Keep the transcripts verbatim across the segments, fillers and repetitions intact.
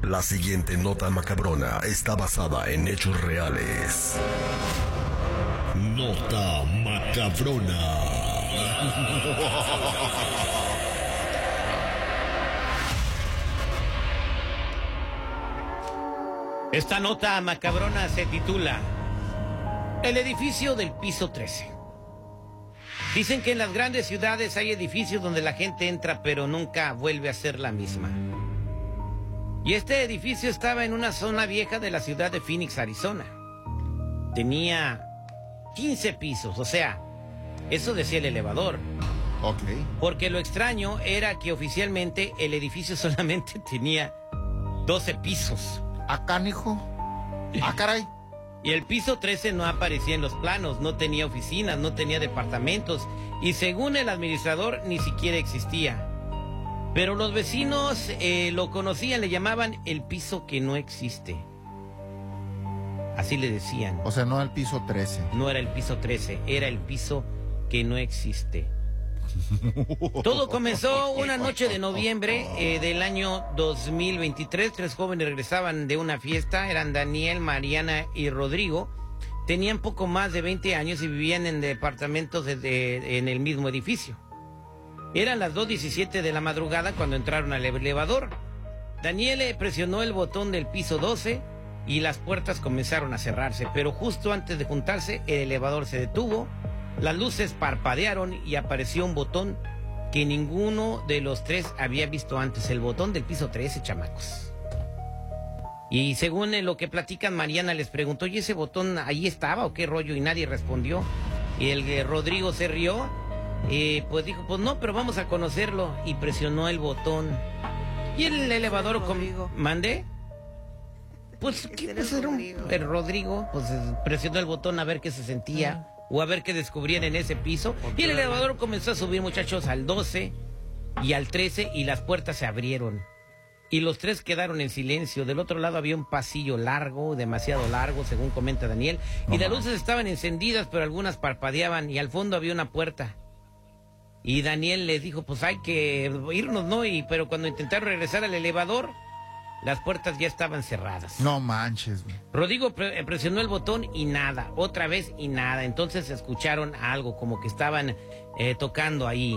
La siguiente nota macabrona está basada en hechos reales. Nota macabrona. Esta nota macabrona se titula El edificio del piso trece. Dicen que en las grandes ciudades hay edificios donde la gente entra pero nunca vuelve a ser la misma. Y este edificio estaba en una zona vieja de la ciudad de Phoenix, Arizona. Tenía quince pisos, o sea, eso decía el elevador. Ok. Porque lo extraño era que oficialmente el edificio solamente tenía doce pisos. Acá, hijo. Ah, caray. Y el piso trece no aparecía en los planos, no tenía oficinas, no tenía departamentos y según el administrador ni siquiera existía. Pero los vecinos eh, lo conocían, le llamaban el piso que no existe. Así le decían. O sea, no al piso trece. No era el piso trece, era el piso que no existe. Todo comenzó una noche de noviembre eh, del año dos mil veintitrés. Tres jóvenes regresaban de una fiesta. Eran Daniel, Mariana y Rodrigo. Tenían poco más de veinte años y vivían en departamentos de, de, en el mismo edificio. Eran las dos diecisiete de la madrugada cuando entraron al elevador. Daniel presionó el botón del piso doce y las puertas comenzaron a cerrarse. Pero justo antes de juntarse, el elevador se detuvo. Las luces parpadearon y apareció un botón que ninguno de los tres había visto antes. El botón del piso trece, chamacos. Y según lo que platican, Mariana les preguntó, ¿y ese botón ahí estaba o qué rollo? Y nadie respondió. Y el eh, Rodrigo se rió. Y pues dijo, pues no, pero vamos a conocerlo. Y presionó el botón. Y el elevador... Rodrigo. ¿Mandé? Pues, ¿qué pues, era un, el Rodrigo? Pues presionó el botón a ver qué se sentía. Ah. O a ver qué descubrían en ese piso. Y el elevador comenzó a subir, muchachos, al doce y al trece y las puertas se abrieron. Y los tres quedaron en silencio. Del otro lado había un pasillo largo, demasiado largo, según comenta Daniel. Y las luces estaban encendidas, pero algunas parpadeaban y al fondo había una puerta. Y Daniel les dijo, pues hay que irnos, ¿no? Y, pero cuando intentaron regresar al elevador, las puertas ya estaban cerradas. No manches, güey. Rodrigo pre presionó el botón y nada, otra vez y nada. Entonces escucharon algo, como que estaban eh, tocando ahí.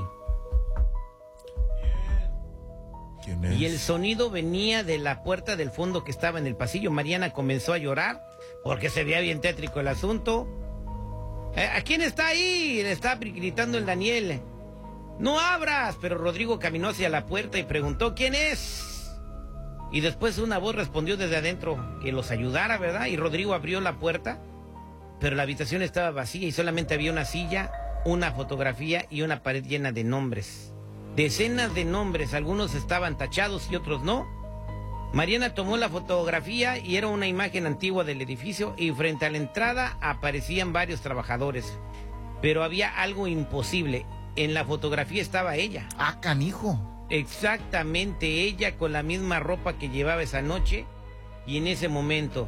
¿Quién es? Y el sonido venía de la puerta del fondo que estaba en el pasillo. Mariana comenzó a llorar porque se veía bien tétrico el asunto. Eh, ¿A quién está ahí? Le estaba gritando el Daniel. ¡No abras! Pero Rodrigo caminó hacia la puerta y preguntó, ¿quién es? Y después una voz respondió desde adentro que los ayudara, ¿verdad? Y Rodrigo abrió la puerta, pero la habitación estaba vacía y solamente había una silla, una fotografía y una pared llena de nombres. Decenas de nombres, algunos estaban tachados y otros no. Mariana tomó la fotografía y era una imagen antigua del edificio y frente a la entrada aparecían varios trabajadores. Pero había algo imposible. En la fotografía estaba ella. Ah, canijo. Exactamente, ella con la misma ropa que llevaba esa noche y en ese momento.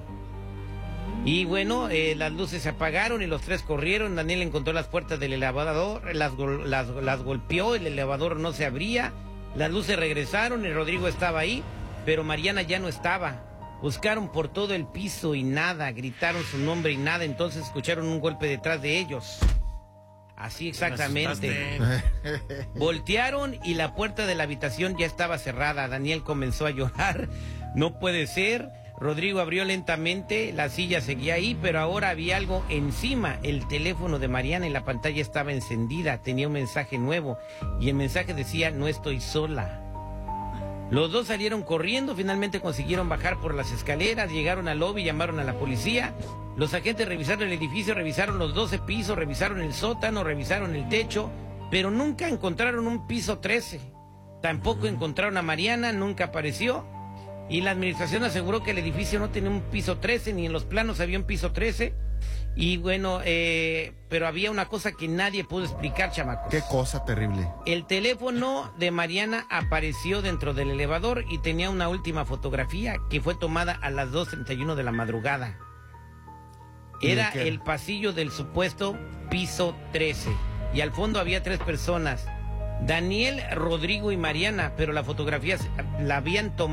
Y bueno, eh, las luces se apagaron y los tres corrieron. Daniel encontró las puertas del elevador, las, las, las golpeó, el elevador no se abría, las luces regresaron y Rodrigo estaba ahí, pero Mariana ya no estaba. Buscaron por todo el piso y nada, gritaron su nombre y nada, entonces escucharon un golpe detrás de ellos. Así exactamente. Voltearon y la puerta de la habitación ya estaba cerrada. Daniel comenzó a llorar. No puede ser. Rodrigo abrió lentamente. La silla seguía ahí, pero ahora había algo encima. El teléfono de Mariana y la pantalla estaba encendida. Tenía un mensaje nuevo y el mensaje decía, no estoy sola. Los dos salieron corriendo, finalmente consiguieron bajar por las escaleras, llegaron al lobby, llamaron a la policía. Los agentes revisaron el edificio, revisaron los doce pisos, revisaron el sótano, revisaron el techo, pero nunca encontraron un piso trece. Tampoco encontraron a Mariana, nunca apareció. Y la administración aseguró que el edificio no tenía un piso trece, ni en los planos había un piso trece. Y bueno, eh, pero había una cosa que nadie pudo explicar, chamacos. Qué cosa terrible. El teléfono de Mariana apareció dentro del elevador y tenía una última fotografía que fue tomada a las dos treinta y uno de la madrugada. Era el pasillo del supuesto piso trece. Y al fondo había tres personas. Daniel, Rodrigo y Mariana, pero la fotografía la habían tomado